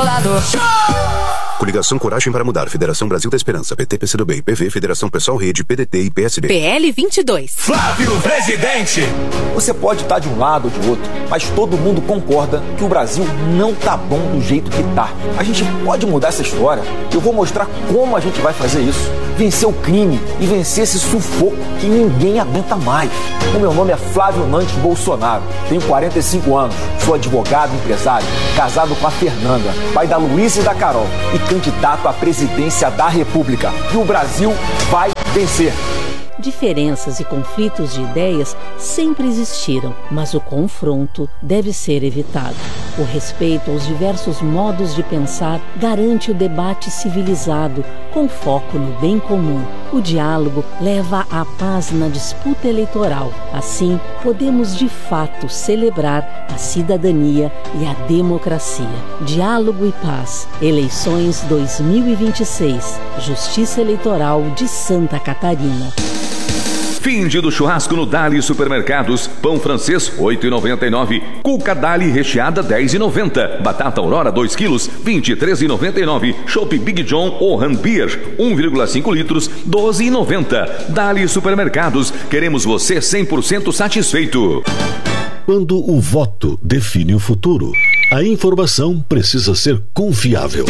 lado. Coligação Coragem para Mudar, Federação Brasil da Esperança, PT, PCdoB, IPV, Federação Pessoal Rede, PDT e PSB. PL 22. Flávio Presidente! Você pode estar de um lado ou de outro, mas todo mundo concorda que o Brasil não tá bom do jeito que tá. A gente pode mudar essa história. Eu vou mostrar como a gente vai fazer isso. Vencer o crime e vencer esse sufoco que ninguém aguenta mais. O meu nome é Flávio Nantes Bolsonaro. Tenho 45 anos, sou advogado, empresário, casado com a Fernanda, pai da Luísa e da Carol e candidato à presidência da República. E o Brasil vai vencer. Diferenças e conflitos de ideias sempre existiram, mas o confronto deve ser evitado. O respeito aos diversos modos de pensar garante o debate civilizado, com foco no bem comum. O diálogo leva à paz na disputa eleitoral. Assim, podemos de fato celebrar a cidadania e a democracia. Diálogo e paz. Eleições 2026. Justiça Eleitoral de Santa Catarina. Fim do churrasco no Dali Supermercados. Pão francês, R$ 8,99. Cuca Dali recheada, R$ 10,90. Batata Aurora, 2 quilos, R$ 23,99. Chopp Big John Oran Beer, 1,5 litros, R$ 12,90. Dali Supermercados. Queremos você 100% satisfeito. Quando o voto define o futuro, a informação precisa ser confiável.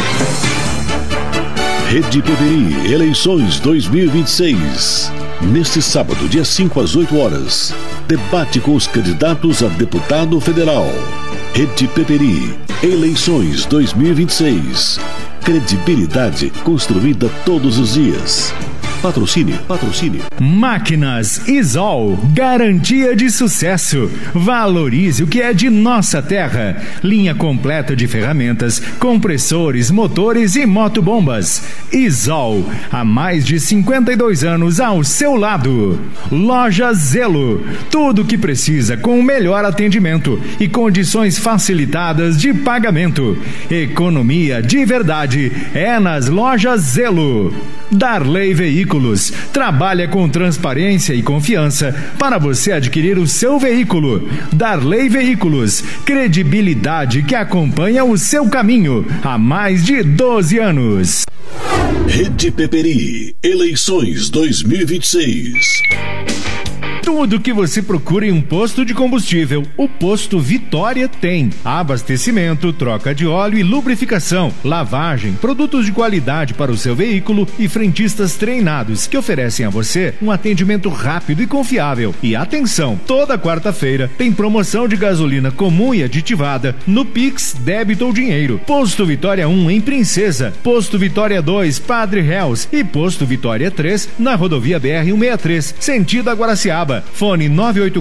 Rede PBI, eleições 2026. Neste sábado, dia 5 às 8 horas, debate com os candidatos a deputado federal. Rede PPRI, eleições 2026. Credibilidade construída todos os dias. Patrocínio. Máquinas Isol, garantia de sucesso. Valorize o que é de nossa terra. Linha completa de ferramentas, compressores, motores e motobombas. Isol, há mais de 52 anos ao seu lado. Loja Zelo, tudo o que precisa com o melhor atendimento e condições facilitadas de pagamento. Economia de verdade é nas Lojas Zelo. Darley Veículos trabalha com transparência e confiança para você adquirir o seu veículo. Darley Veículos, credibilidade que acompanha o seu caminho há mais de 12 anos. Rede PPRI, eleições 2026. Tudo o que você procura em um posto de combustível, o Posto Vitória tem. Abastecimento, troca de óleo e lubrificação, lavagem, produtos de qualidade para o seu veículo e frentistas treinados que oferecem a você um atendimento rápido e confiável. E atenção, toda quarta-feira tem promoção de gasolina comum e aditivada no Pix, débito ou dinheiro. Posto Vitória 1 em Princesa, Posto Vitória 2, Padre Reus e Posto Vitória 3 na rodovia BR-163, sentido a Guaraciaba. Fone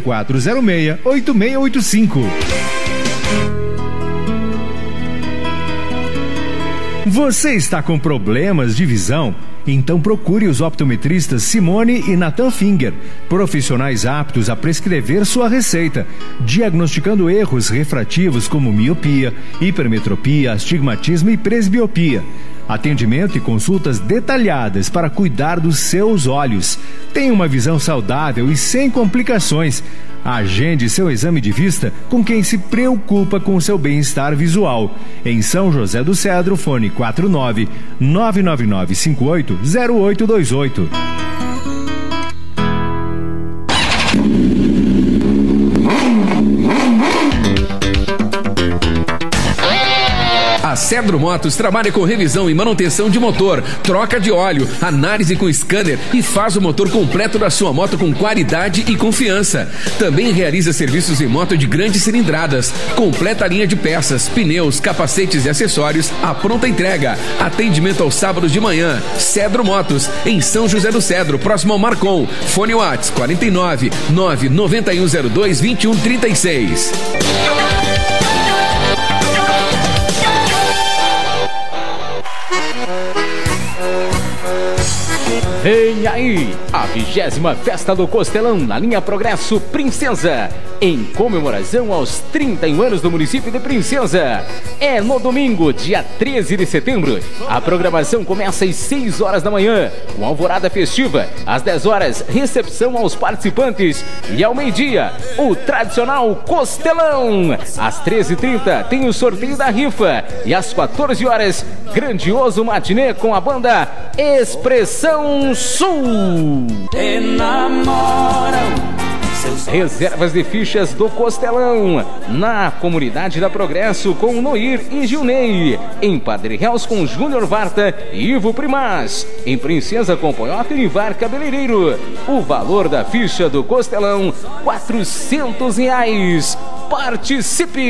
98406-8685. Você está com problemas de visão? Então procure os optometristas Simone e Nathan Finger, profissionais aptos a prescrever sua receita, diagnosticando erros refrativos como miopia, hipermetropia, astigmatismo e presbiopia. Atendimento e consultas detalhadas para cuidar dos seus olhos. Tenha uma visão saudável e sem complicações. Agende seu exame de vista com quem se preocupa com o seu bem-estar visual. Em São José do Cedro, fone 49-99958-0828. A Cedro Motos trabalha com revisão e manutenção de motor, troca de óleo, análise com scanner e faz o motor completo da sua moto com qualidade e confiança. Também realiza serviços em moto de grandes cilindradas, completa a linha de peças, pneus, capacetes e acessórios à pronta entrega. Atendimento aos sábados de manhã. Cedro Motos, em São José do Cedro, próximo ao Marcon. Fone Whats 49-99102-2136. Vem aí a 20ª Festa do Costelão na linha Progresso Princesa, em comemoração aos 31 anos do município de Princesa. É no domingo, dia 13 de setembro. A programação começa às 6 horas da manhã, com alvorada festiva. Às 10 horas, recepção aos participantes. E ao meio-dia, o tradicional Costelão. Às 13h30, tem o sorteio da rifa. E às 14 horas, grandioso matinê com a banda Expressão Sul. Reservas de fichas do Costelão na comunidade da Progresso com Noir e Gilney, em Padre Reus com Júnior Varta e Ivo Primaz, em Princesa com Poiota e Ivar Cabeleireiro. O valor da ficha do Costelão, R$400. Participe!